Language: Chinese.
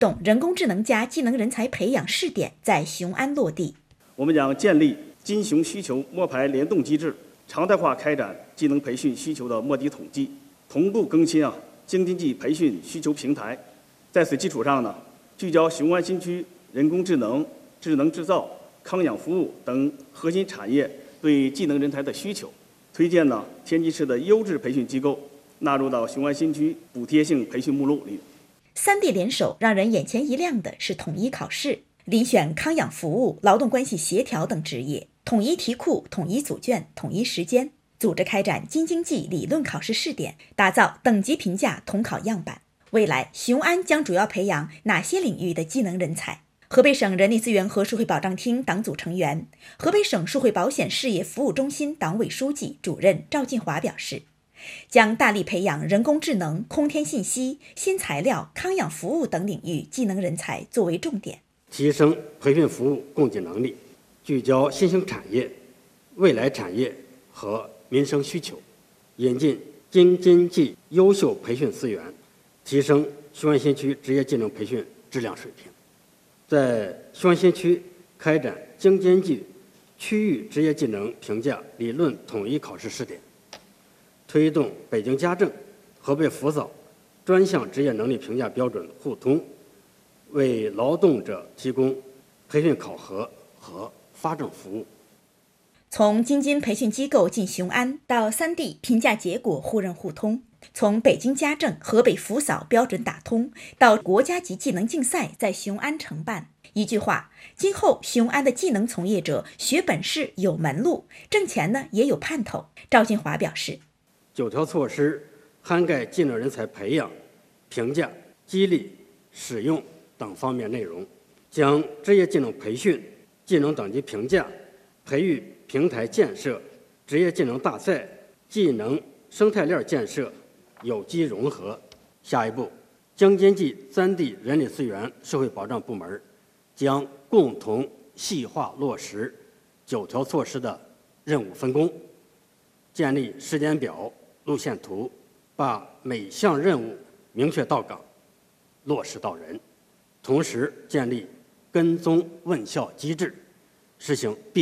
动人工智能加技能人才培养试点在雄安落地。 我们将建立金雄需求摸排联动机制，常态化开展技能培训需求的摸底统计，同步更新京津冀培训需求平台。在此基础上聚焦雄安新区人工智能、智能制造、康养服务等核心产业对技能人才的需求，推荐天津市的优质培训机构纳入到雄安新区补贴性培训目录里。 3地联手，让人眼前一亮的是统一考试，遴选康养服务、劳动关系协调等职业，统一题库、统一组卷、统一时间，组织开展京津冀理论考试试点，打造等级评价统考样板。未来，雄安将主要培养哪些领域的技能人才？河北省人力资源和社会保障厅党组成员、河北省社会保险事业服务中心党委书记、主任赵进华表示，将大力培养人工智能、空天信息、新材料、康养服务等领域技能人才作为重点， 提升培训服务供给能力，聚焦新兴产业、未来产业和民生需求，引进京津冀优秀培训资源，提升雄安新区职业技能培训质量水平。在雄安新区开展京津冀区域职业技能评价理论统一考试试点，推动北京家政、河北辅导专项职业能力评价标准互通，为劳动者提供培训考核和发证服务。 从京津培训机构进雄安到3地评价结果互认互通，从北京家政、河北辅导标准打通到国家级技能竞赛在雄安承办。一句话，今后雄安的技能从业者学本事有门路，挣钱也有盼头。赵进华表示 ，9条措施涵盖技能人才培养、评价、激励、使用等方面内容，将职业技能培训、技能等级评价、培育平台建设、职业技能大赛、技能生态链建设有机融合。下一步，京津冀3地人力资源社会保障部门将共同细化落实9条措施的任务分工，建立时间表、路线图，把每项任务明确到岗、落实到人，同时建立跟踪问效机制，实行